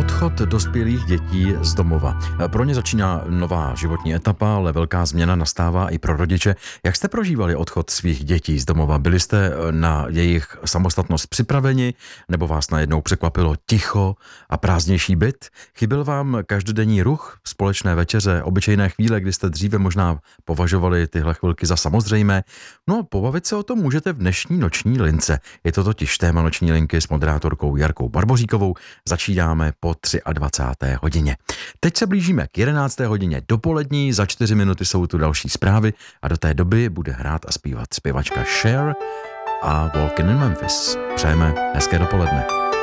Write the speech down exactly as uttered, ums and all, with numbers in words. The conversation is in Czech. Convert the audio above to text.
Odchod dospělých dětí z domova. Pro ně začíná nová životní etapa, ale velká změna nastává i pro rodiče. Jak jste prožívali odchod svých dětí z domova? Byli jste na jejich samostatnost připraveni, nebo vás najednou překvapilo ticho a prázdnější byt? Chyběl vám každodenní ruch, společné večeře, obyčejné chvíle, kdy jste dříve možná považovali tyhle chvilky za samozřejmé? No, pobavit se o tom můžete v dnešní noční lince. Je to totiž téma noční linky s moderátorkou Jarkou Barboříkovou. Začínáme po dvacáté třetí hodině. Teď se blížíme k jedenácté hodině dopolední, za čtyři minuty jsou tu další zprávy a do té doby bude hrát a zpívat zpěvačka Cher a Walking in Memphis. Přejeme hezké dopoledne.